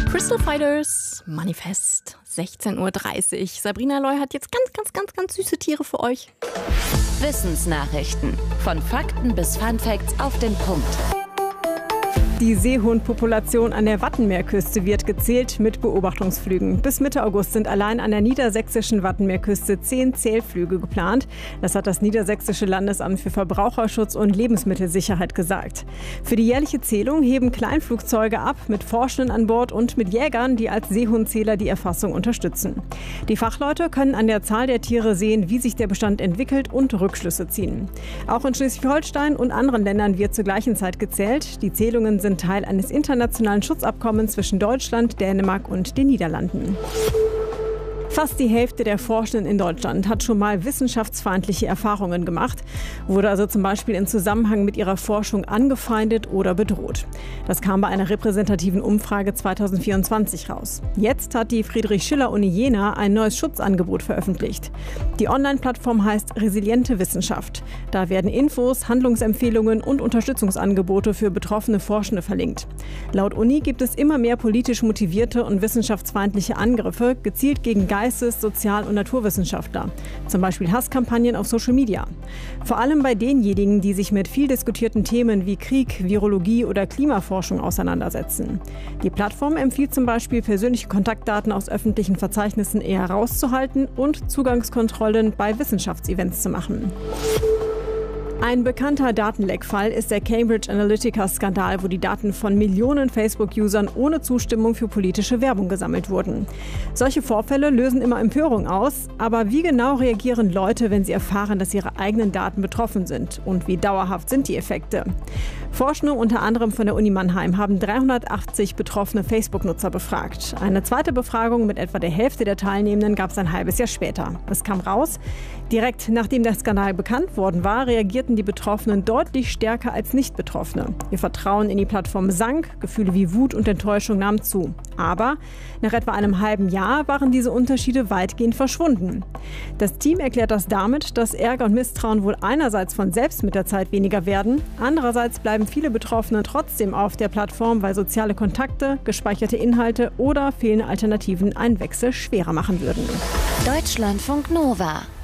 Crystal Fighters, Manifest, 16:30 Uhr. Sabrina Loy hat jetzt ganz süße Tiere für euch. Wissensnachrichten. Von Fakten bis Funfacts auf den Punkt. Die Seehundpopulation an der Wattenmeerküste wird gezählt mit Beobachtungsflügen. Bis Mitte August sind allein an der niedersächsischen Wattenmeerküste 10 Zählflüge geplant. Das hat das Niedersächsische Landesamt für Verbraucherschutz und Lebensmittelsicherheit gesagt. Für die jährliche Zählung heben Kleinflugzeuge ab mit Forschenden an Bord und mit Jägern, die als Seehundzähler die Erfassung unterstützen. Die Fachleute können an der Zahl der Tiere sehen, wie sich der Bestand entwickelt und Rückschlüsse ziehen. Auch in Schleswig-Holstein und anderen Ländern wird zur gleichen Zeit gezählt. Die Zählungen sind Teil eines internationalen Schutzabkommens zwischen Deutschland, Dänemark und den Niederlanden. Fast die Hälfte der Forschenden in Deutschland hat schon mal wissenschaftsfeindliche Erfahrungen gemacht, wurde also zum Beispiel in Zusammenhang mit ihrer Forschung angefeindet oder bedroht. Das kam bei einer repräsentativen Umfrage 2024 raus. Jetzt hat die Friedrich-Schiller-Uni Jena ein neues Schutzangebot veröffentlicht. Die Online-Plattform heißt Resiliente Wissenschaft. Da werden Infos, Handlungsempfehlungen und Unterstützungsangebote für betroffene Forschende verlinkt. Laut Uni gibt es immer mehr politisch motivierte und wissenschaftsfeindliche Angriffe, gezielt gegen Geistes-, Sozial- und Naturwissenschaftler. Zum Beispiel Hasskampagnen auf Social Media. Vor allem bei denjenigen, die sich mit viel diskutierten Themen wie Krieg, Virologie oder Klimaforschung auseinandersetzen. Die Plattform empfiehlt zum Beispiel, persönliche Kontaktdaten aus öffentlichen Verzeichnissen eher rauszuhalten und Zugangskontrollen bei Wissenschaftsevents zu machen. Ein bekannter Datenleckfall ist der Cambridge Analytica-Skandal, wo die Daten von Millionen Facebook-Usern ohne Zustimmung für politische Werbung gesammelt wurden. Solche Vorfälle lösen immer Empörung aus, aber wie genau reagieren Leute, wenn sie erfahren, dass ihre eigenen Daten betroffen sind? Und wie dauerhaft sind die Effekte? Forschende unter anderem von der Uni Mannheim haben 380 betroffene Facebook-Nutzer befragt. Eine zweite Befragung mit etwa der Hälfte der Teilnehmenden gab es ein halbes Jahr später. Es kam raus, direkt nachdem der Skandal bekannt worden war, reagierten die Betroffenen deutlich stärker als Nicht-Betroffene. Ihr Vertrauen in die Plattform sank, Gefühle wie Wut und Enttäuschung nahmen zu. Aber nach etwa einem halben Jahr waren diese Unterschiede weitgehend verschwunden. Das Team erklärt das damit, dass Ärger und Misstrauen wohl einerseits von selbst mit der Zeit weniger werden, andererseits bleiben viele Betroffene trotzdem auf der Plattform, weil soziale Kontakte, gespeicherte Inhalte oder fehlende Alternativen einen Wechsel schwerer machen würden. Deutschlandfunk Nova